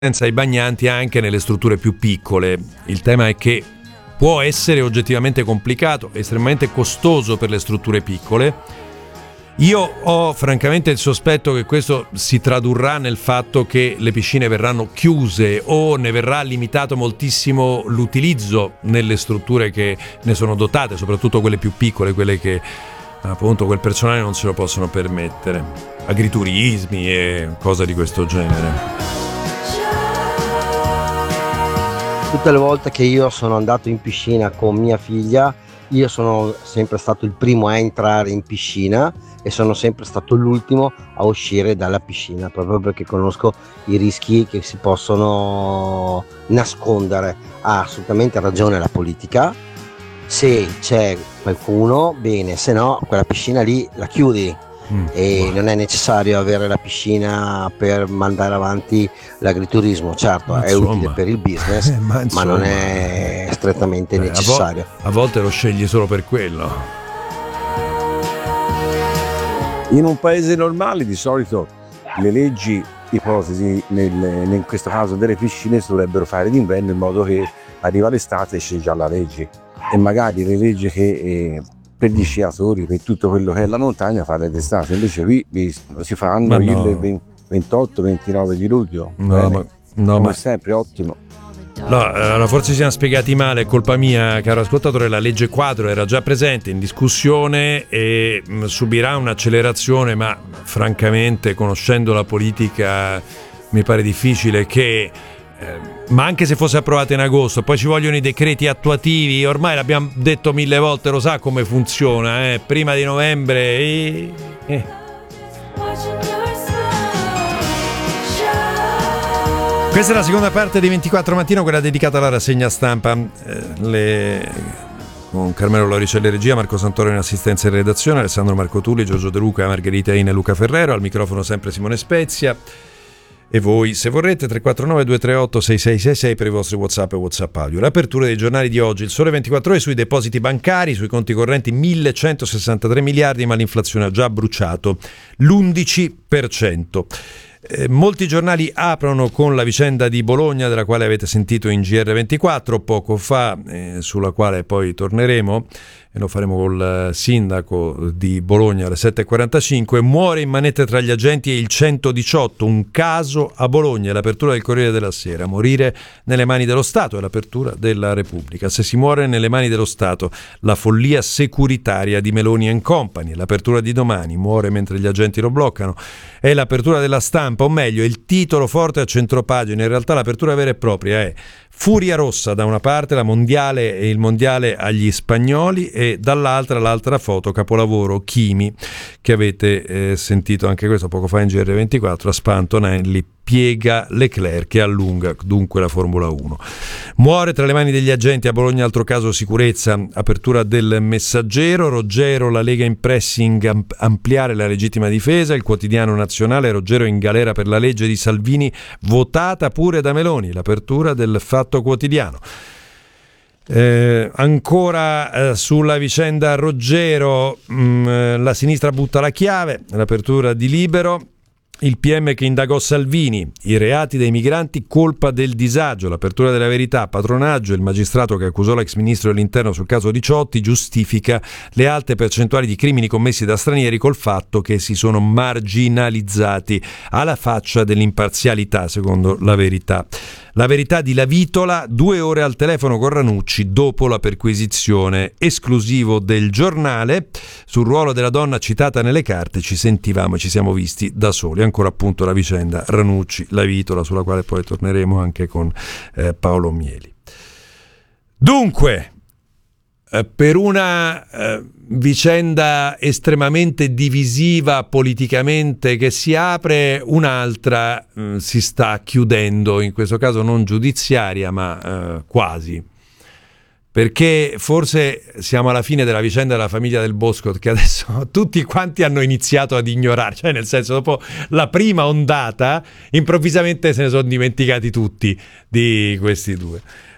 ai bagnanti anche nelle strutture più piccole. Il tema è che può essere oggettivamente complicato, estremamente costoso per le strutture piccole. Io ho francamente il sospetto che questo si tradurrà nel fatto che le piscine verranno chiuse o ne verrà limitato moltissimo l'utilizzo nelle strutture che ne sono dotate, soprattutto quelle più piccole, quelle che appunto quel personale non se lo possono permettere, agriturismi e cose di questo genere. Tutte le volte che io sono andato in piscina con mia figlia, io sono sempre stato il primo a entrare in piscina e sono sempre stato l'ultimo a uscire dalla piscina, proprio perché conosco i rischi che si possono nascondere. Ha assolutamente ragione la politica: se c'è qualcuno bene, se no quella piscina lì la chiudi. E non è necessario avere la piscina per mandare avanti l'agriturismo. Certo, è utile per il business, ma non è strettamente necessario. A volte lo scegli solo per quello. In un paese normale di solito le leggi, ipotesi in questo caso delle piscine, si dovrebbero fare d'inverno, in modo che arriva l'estate e c'è già la legge, e magari le leggi che per gli sciatori, per tutto quello che è la montagna, fare d'estate. Invece qui si fanno il 28-29 di luglio. Ma è sempre ottimo. No, allora forse ci siamo spiegati male, è colpa mia, caro ascoltatore. La legge quadro era già presente in discussione e subirà un'accelerazione, ma francamente, conoscendo la politica, mi pare difficile che ma anche se fosse approvata in agosto, poi ci vogliono i decreti attuativi. Ormai l'abbiamo detto 1000 volte, lo sa come funziona, prima di novembre Questa è la seconda parte di 24 Mattino, quella dedicata alla rassegna stampa, con Carmelo Lauricelli regia, Marco Santoro in assistenza e redazione, Alessandro Marco Tulli, Giorgio De Luca, Margherita Ina e Luca Ferrero, al microfono sempre Simone Spezia. E voi, se vorrete, 349-238-6666 per i vostri WhatsApp e WhatsApp audio. L'apertura dei giornali di oggi: il Sole 24 Ore sui depositi bancari, sui conti correnti 1163 miliardi, ma l'inflazione ha già bruciato l'11%. Molti giornali aprono con la vicenda di Bologna, della quale avete sentito in GR24 poco fa, sulla quale poi torneremo e lo faremo col sindaco di Bologna alle 7.45. Muore in manette tra gli agenti e il 118, un caso a Bologna, l'apertura del Corriere della Sera. Morire nelle mani dello Stato è l'apertura della Repubblica. Se si muore nelle mani dello Stato, la follia securitaria di Meloni and Company, l'apertura di Domani. Muore mentre gli agenti lo bloccano, è l'apertura della Stampa, o meglio il titolo forte a centropagina. In realtà l'apertura vera e propria è Furia rossa da una parte, la mondiale e il mondiale agli spagnoli, e dall'altra l'altra foto capolavoro Kimi, che avete sentito anche questo poco fa in GR24. A spanto Antonelli piega Leclerc che allunga dunque la Formula 1. Muore tra le mani degli agenti a Bologna, altro caso sicurezza, apertura del Messaggero. Ruggero, la Lega in pressing, ampliare la legittima difesa. Il Quotidiano Nazionale, Ruggero in galera per la legge di Salvini votata pure da Meloni, l'apertura del Fatto Quotidiano. Ancora sulla vicenda Ruggero, la sinistra butta la chiave, l'apertura di Libero. Il PM che indagò Salvini, i reati dei migranti colpa del disagio, l'apertura della Verità. Patronaggio, il magistrato che accusò l'ex ministro dell'Interno sul caso Diciotti giustifica le alte percentuali di crimini commessi da stranieri col fatto che si sono marginalizzati, alla faccia dell'imparzialità, secondo la Verità. La Verità di Lavitola, 2 ore al telefono con Ranucci dopo la perquisizione. Esclusivo del Giornale, sul ruolo della donna citata nelle carte ci sentivamo e ci siamo visti da soli. Ancora appunto la vicenda Ranucci-Lavitola, sulla quale poi torneremo anche con Paolo Mieli. Dunque, per una vicenda estremamente divisiva politicamente che si apre, un'altra si sta chiudendo, in questo caso non giudiziaria ma quasi, perché forse siamo alla fine della vicenda della famiglia Del Bosco, che adesso tutti quanti hanno iniziato ad ignorare, cioè nel senso, dopo la prima ondata improvvisamente se ne sono dimenticati tutti di questi due.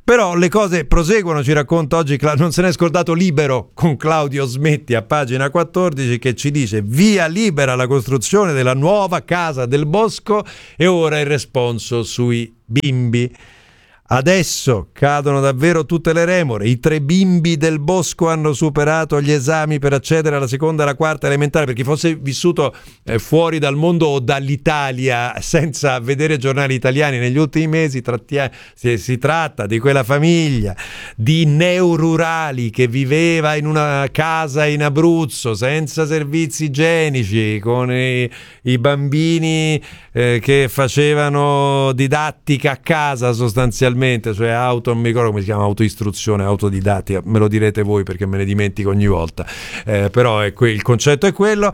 Però le cose proseguono, ci racconta oggi, non se n'è scordato Libero con Claudio Smetti a pagina 14, che ci dice: via libera la costruzione della nuova casa del Bosco e ora il responso sui bimbi. Adesso cadono davvero tutte le remore. I 3 bimbi del Bosco hanno superato gli esami per accedere alla seconda e alla quarta elementare. Per chi fosse vissuto fuori dal mondo o dall'Italia senza vedere giornali italiani negli ultimi mesi, si tratta di quella famiglia di neorurali che viveva in una casa in Abruzzo senza servizi igienici, con i bambini che facevano didattica a casa sostanzialmente, cioè non mi ricordo come si chiama, autoistruzione, autodidattica, me lo direte voi perché me ne dimentico ogni volta, però il concetto è quello,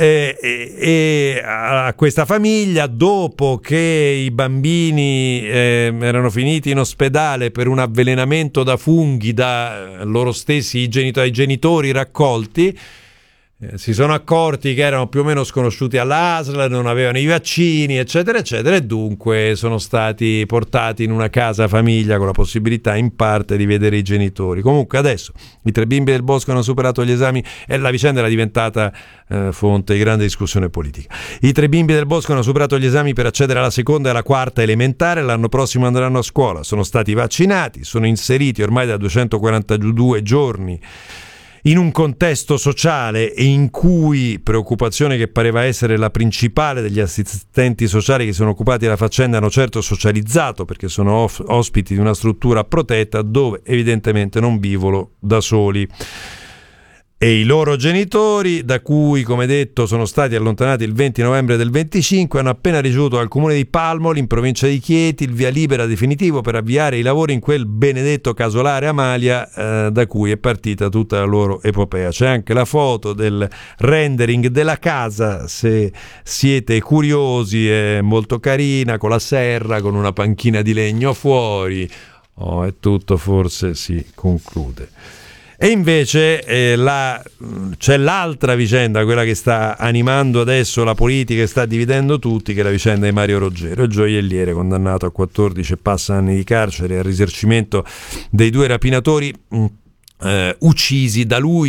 e a questa famiglia, dopo che i bambini erano finiti in ospedale per un avvelenamento da funghi da loro stessi, i genitori raccolti, si sono accorti che erano più o meno sconosciuti all'ASL, non avevano i vaccini, eccetera eccetera, e dunque sono stati portati in una casa famiglia con la possibilità in parte di vedere i genitori. Comunque adesso i 3 bimbi del Bosco hanno superato gli esami e la vicenda era diventata fonte di grande discussione politica. I 3 bimbi del Bosco hanno superato gli esami per accedere alla seconda e alla quarta elementare, l'anno prossimo andranno a scuola, sono stati vaccinati, sono inseriti ormai da 242 giorni in un contesto sociale e in cui preoccupazione che pareva essere la principale degli assistenti sociali che sono occupati della faccenda hanno certo socializzato, perché sono ospiti di una struttura protetta dove evidentemente non vivono da soli. E i loro genitori, da cui, come detto, sono stati allontanati il 20 novembre del 25, hanno appena ricevuto dal comune di Palmoli, in provincia di Chieti, il via libera definitivo per avviare i lavori in quel benedetto casolare Amalia, da cui è partita tutta la loro epopea. C'è anche la foto del rendering della casa, se siete curiosi, è molto carina, con la serra, con una panchina di legno fuori. E tutto forse si conclude. E invece c'è l'altra vicenda, quella che sta animando adesso la politica e sta dividendo tutti, che è la vicenda di Mario Roggero, il gioielliere condannato a 14 e passa anni di carcere e al risarcimento dei 2 rapinatori uccisi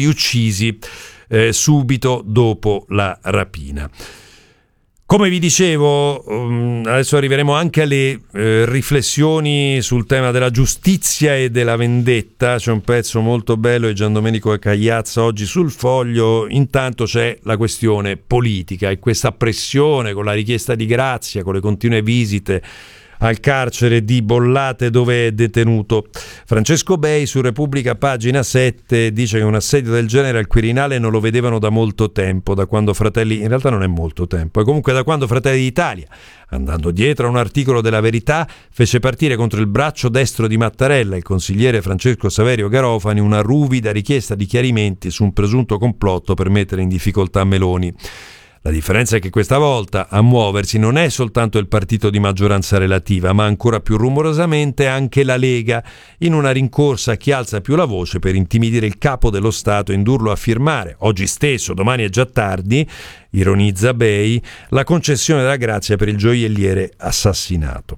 subito dopo la rapina. Come vi dicevo, adesso arriveremo anche alle riflessioni sul tema della giustizia e della vendetta. C'è un pezzo molto bello di Giandomenico Cagliazza oggi sul Foglio. Intanto c'è la questione politica e questa pressione con la richiesta di grazia, con le continue visite al carcere di Bollate dove è detenuto Francesco Bei. Su Repubblica pagina 7 dice che un assedio del genere al Quirinale non lo vedevano da molto tempo, da quando Fratelli, in realtà non è molto tempo, è comunque da quando Fratelli d'Italia, andando dietro a un articolo della Verità, fece partire contro il braccio destro di Mattarella, il consigliere Francesco Saverio Garofani, una ruvida richiesta di chiarimenti su un presunto complotto per mettere in difficoltà Meloni. La differenza è che questa volta a muoversi non è soltanto il partito di maggioranza relativa, ma ancora più rumorosamente anche la Lega, in una rincorsa a chi alza più la voce per intimidire il capo dello Stato e indurlo a firmare, oggi stesso, domani è già tardi, ironizza Bei, la concessione della grazia per il gioielliere assassinato.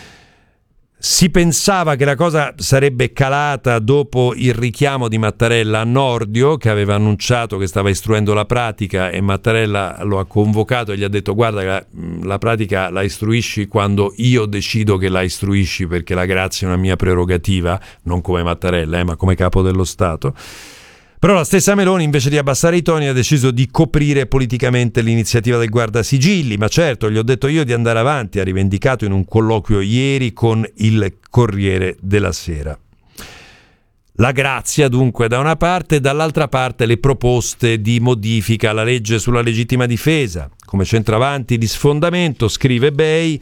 Si pensava che la cosa sarebbe calata dopo il richiamo di Mattarella a Nordio, che aveva annunciato che stava istruendo la pratica, e Mattarella lo ha convocato e gli ha detto: guarda, la pratica la istruisci quando io decido che la istruisci, perché la grazia è una mia prerogativa, non come Mattarella, ma come capo dello Stato. Però la stessa Meloni, invece di abbassare i toni, ha deciso di coprire politicamente l'iniziativa del Guardasigilli. Ma certo, gli ho detto io di andare avanti, ha rivendicato in un colloquio ieri con il Corriere della Sera. La grazia dunque da una parte, e dall'altra parte le proposte di modifica alla legge sulla legittima difesa. Come centravanti di sfondamento, scrive Bei,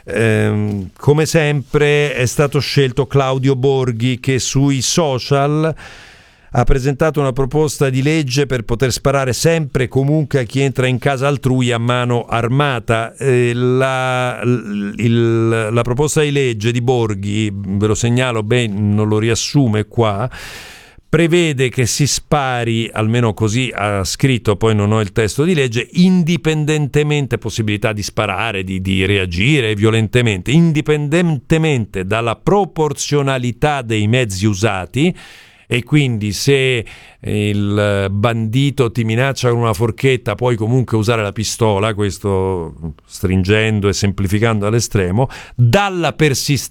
come sempre è stato scelto Claudio Borghi, che sui social ha presentato una proposta di legge per poter sparare sempre e comunque a chi entra in casa altrui a mano armata. La proposta di legge di Borghi, ve lo segnalo, non lo riassume qua, prevede che si spari, almeno così ha scritto, poi non ho il testo di legge, indipendentemente, possibilità di sparare, di reagire violentemente, indipendentemente dalla proporzionalità dei mezzi usati. E quindi se il bandito ti minaccia con una forchetta puoi comunque usare la pistola, questo stringendo e semplificando all'estremo, dalla persistenza